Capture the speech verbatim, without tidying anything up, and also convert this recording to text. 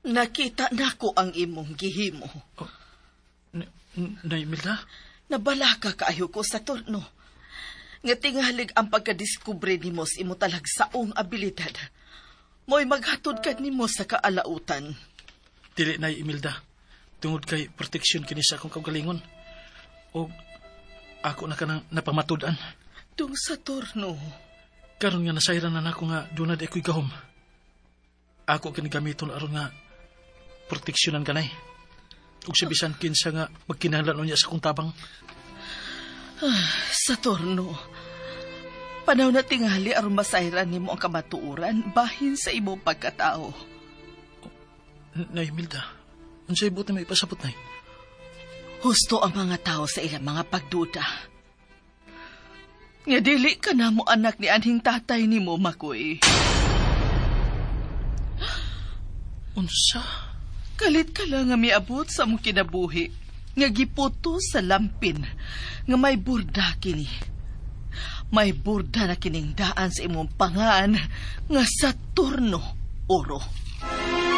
Nakita nako ang imong gihimo. Oh, n- n- Nay Imelda? Nabalaka kaayo ko sa turno. Nga tingalig ang pagkadiskubre nimo sa imo talagsaong abilidad. Mo'y maghatod ka nimo sa kaalautan. Dili, Nay Imelda. Tungod kay proteksyon kini sa akong kaugalingon. O ako na ka nang napamatudan. Tung sa turno. Karon nga nasayran na nako nga dunad ako'y gahom. Ako kinigamiton aron nga proteksyonan kanay. Ug sa bisan kinsa nga magkinahanglan niya sa kong tabang. Ah, sa turno. Panaw na tingali aron masayran nimo ang kamatuoran bahin sa imong pagkatao. N- Nay Imelda, unsay buti may ipasabot, Nay? Husto ang mga tao sa ilang mga pagduda. Nga dili ka na mo anak ni anhing tatay ni mo, Makoy. Unsa? Kalit ka lang nga miabot sa mong kinabuhi. Nga giputo sa lampin. Nga may burda kini. May burda na kining daan sa imong pangan nga Saturno Oro.